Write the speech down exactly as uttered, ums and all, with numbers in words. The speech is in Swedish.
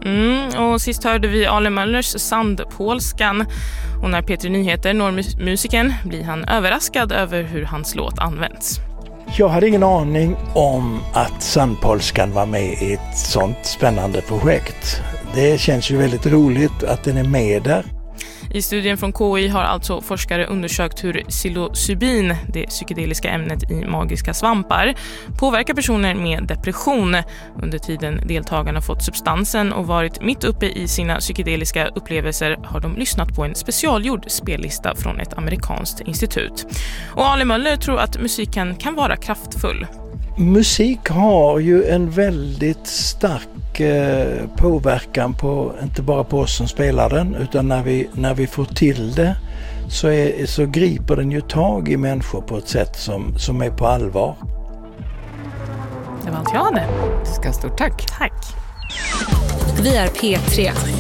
Mm, och sist hörde vi Ale Möllers Sandpolskan. Och när P tre Nyheter når mus- musiken blir han överraskad över hur hans låt används. Jag hade ingen aning om att Sandpolskan var med i ett sånt spännande projekt. Det känns ju väldigt roligt att den är med där. I studien från K I har alltså forskare undersökt hur psilocybin, det psykedeliska ämnet i magiska svampar, påverkar personer med depression. Under tiden deltagarna fått substansen och varit mitt uppe i sina psykedeliska upplevelser har de lyssnat på en specialgjord spellista från ett amerikanskt institut. Och Ale Möller tror att musiken kan vara kraftfull. Musik har ju en väldigt stark eh, påverkan på, inte bara på oss som spelar den, utan när vi, när vi får till det så, är, så griper den ju tag i människor på ett sätt som, som är på allvar. Det var allt jag hade. Du ska ha stort tack. Tack. Vi är P tre.